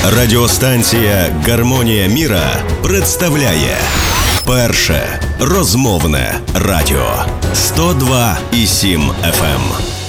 Радіостанція «Гармонія міра» представляє перше розмовне радіо 102,7 FM.